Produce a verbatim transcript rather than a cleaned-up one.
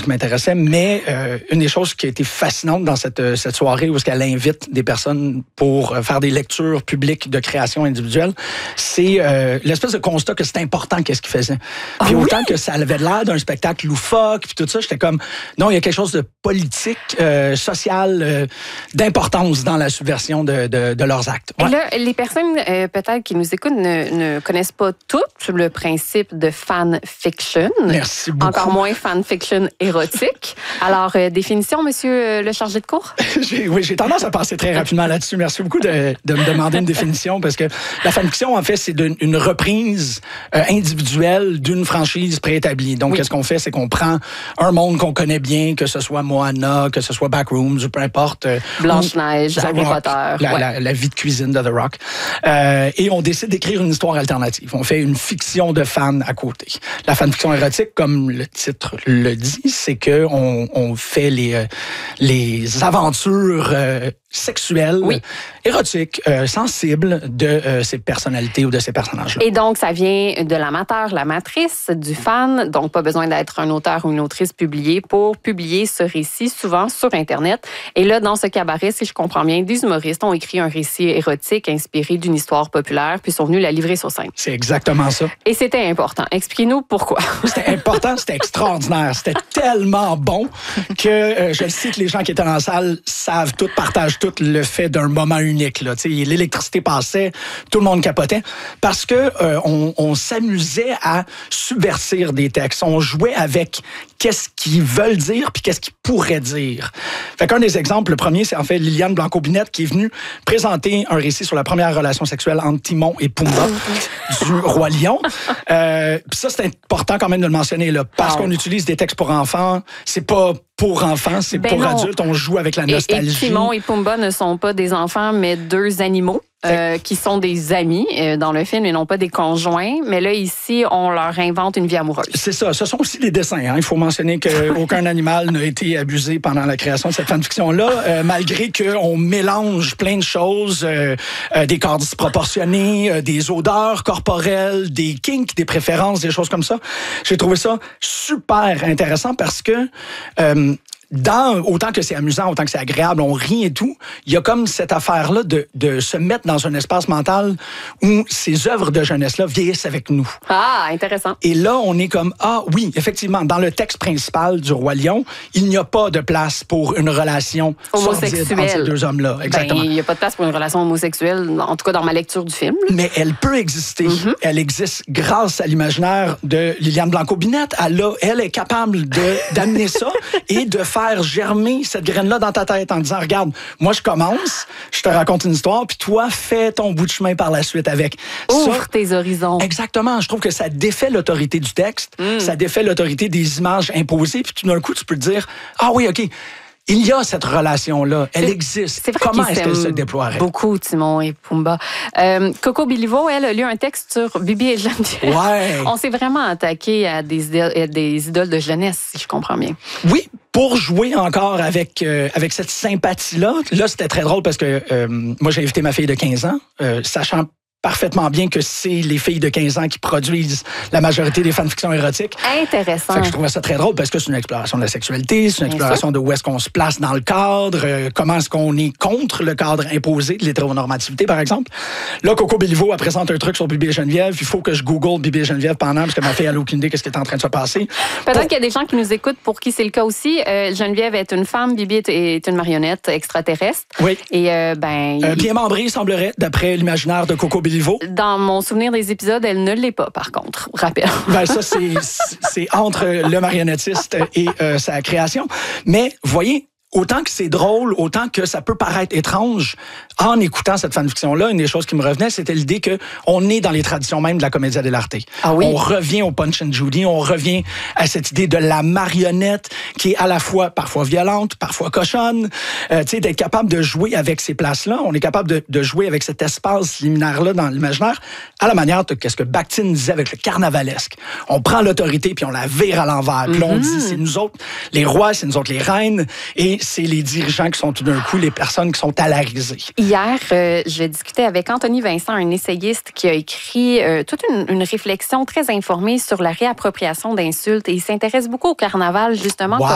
qui m'intéressait, mais euh, une des choses qui a été fascinante dans cette, cette soirée où est-ce qu'elle invite des personnes pour faire des lectures publiques de création individuelle, c'est euh, l'espèce de constat que c'est important qu'est-ce qu'il faisait. Puis ah, autant oui? que ça avait l'air d'un spectacle loufoque, puis tout ça, j'étais comme, non, il y a quelque chose de politique, euh, social, euh, d'importance dans la subversion de, de, de leurs actes. Ouais. Et là, les personnes euh, peut-être qui nous écoutent ne, ne connaissent pas tout le principe de fanfiction. Merci beaucoup. Encore moins fanfiction érotique. Alors, euh, définition, monsieur euh, le chargé de cours? j'ai, oui, j'ai tendance à passer très rapidement là-dessus. Merci beaucoup de, de me demander une définition parce que la fanfiction, en fait, c'est de, une reprise euh, individuelle d'une franchise préétablie. Donc, oui. Qu'est-ce qu'on fait? C'est qu'on prend un monde qu'on connaît bien, que ce soit Moana, que ce soit Backrooms ou peu importe. Euh, Blanche-Neige, Harry Potter. La, ouais. la, la vie de cuisine de The Rock. Euh, et on décide d'écrire une histoire alternative. On fait une fiction de fans à côté. La fanfiction érotique, comme le titre le dit, c'est que on, on fait les, euh, les aventures euh, sexuelles, oui. érotiques, euh, sensibles de euh, ces personnalités ou de ces personnages-là. Et donc, ça vient de l'amateur, l'amatrice, du fan. Donc, pas besoin d'être un auteur ou une autrice publiée pour publier ce récit, souvent sur Internet. Et là, dans ce cabaret, si je comprends bien, des humoristes ont écrit un récit érotique inspiré d'une histoire populaire, puis sont venus la livrer sur scène. C'est exactement ça. Et c'était important. Expliquez-nous pourquoi. C'était important, c'était extraordinaire. C'était tellement bon que euh, je sais que les gens qui étaient dans la salle savent tout, partagent tout le fait d'un moment unique. Là. L'électricité passait, tout le monde capotait, parce que euh, on, on s'amusait à subvertir des textes. On jouait avec qu'est-ce qu'ils veulent dire puis qu'est-ce qu'ils pourraient dire. Fait qu'un des exemples, le premier, c'est en fait Liliane Blanco-Binette qui est venue présenter un récit sur la première relation sexuelle entre Timon et Pumba du Roi Lion. Euh, puis ça, c'est important quand même de le mentionner, là, parce wow. qu'on utilise des textes pour enfants. C'est pas pour enfants, c'est ben pour non. adultes. On joue avec la nostalgie. Et, et Timon et Pumba ne sont pas des enfants, mais deux animaux. Euh, qui sont des amis euh, dans le film et non pas des conjoints. Mais là, ici, on leur invente une vie amoureuse. C'est ça. Ce sont aussi des dessins. Hein. Il faut mentionner qu'aucun animal n'a été abusé pendant la création de cette fanfiction-là, euh, malgré qu'on mélange plein de choses, euh, euh, des corps disproportionnés, euh, des odeurs corporelles, des kinks, des préférences, des choses comme ça. J'ai trouvé ça super intéressant parce que... Euh, Dans, autant que c'est amusant, autant que c'est agréable, on rit et tout, il y a comme cette affaire-là de, de se mettre dans un espace mental où ces œuvres de jeunesse-là vieillissent avec nous. Ah, intéressant. Et là, on est comme, ah oui, effectivement, dans le texte principal du Roi Lion, il n'y a pas de place pour une relation homosexuelle entre ces deux hommes-là. Exactement. Ben, il n'y a pas de place pour une relation homosexuelle, en tout cas dans ma lecture du film. Mais elle peut exister. Mm-hmm. Elle existe grâce à l'imaginaire de Liliane Blanco-Binette. Elle, a, elle est capable de, d'amener ça et de faire faire germer cette graine-là dans ta tête en disant, regarde, moi je commence, je te raconte une histoire, puis toi, fais ton bout de chemin par la suite avec. Ouvre ça, tes horizons. Exactement. Je trouve que ça défait l'autorité du texte, mm. ça défait l'autorité des images imposées, puis tout d'un coup, tu peux te dire, ah oui, OK, il y a cette relation-là, elle c'est, existe. C'est vrai Comment est-ce qu'elle se déploierait? Beaucoup, Timon et Pumba. Euh, Coco Bilivo, elle, a lu un texte sur Bibi et Geneviève. Ouais. On s'est vraiment attaqué à des, idoles, à des idoles de jeunesse, si je comprends bien. Oui, pour jouer encore avec, euh, avec cette sympathie-là. Là, c'était très drôle parce que euh, moi, j'ai invité ma fille de quinze ans, euh, sachant parfaitement bien que c'est les filles de quinze ans qui produisent la majorité des fanfictions érotiques. Intéressant. Fait que je trouvais ça très drôle parce que c'est une exploration de la sexualité, c'est une exploration de où est-ce qu'on se place dans le cadre, euh, comment est-ce qu'on est contre le cadre imposé de l'hétéronormativité, par exemple. Là, Coco Bilivo, elle présente un truc sur Bibi et Geneviève. Il faut que je google Bibi et Geneviève pendant parce que ma fille, elle n'a aucune idée de ce qui est en train de se passer. Peut-être pour... qu'il y a des gens qui nous écoutent pour qui c'est le cas aussi. Euh, Geneviève est une femme, Bibi est, est une marionnette extraterrestre. Oui. Et euh, ben... Euh, bien membrée, il semblerait, d'après l'imaginaire de Coco Bilivo. Dans mon souvenir des épisodes, elle ne l'est pas, par contre. Rappel. Ben ça, c'est, c'est entre le marionnettiste et euh, sa création. Mais, voyez, autant que c'est drôle, autant que ça peut paraître étrange, en écoutant cette fanfiction-là, une des choses qui me revenait, c'était l'idée qu'on est dans les traditions même de la commedia dell'arte. Ah oui? On revient au Punch and Judy, on revient à cette idée de la marionnette qui est à la fois parfois violente, parfois cochonne, euh, tu sais, d'être capable de jouer avec ces places-là. On est capable de, de jouer avec cet espace liminaire-là dans l'imaginaire à la manière de ce que Bakhtin disait avec le carnavalesque. On prend l'autorité puis on la vire à l'envers. Puis mm-hmm. on dit, c'est nous autres les rois, c'est nous autres les reines, et c'est les dirigeants qui sont tout d'un coup les personnes qui sont à la risée. Hier, euh, je discutais avec Anthony Vincent, un essayiste qui a écrit euh, toute une, une réflexion très informée sur la réappropriation d'insultes et il s'intéresse beaucoup au carnaval, justement. Wow.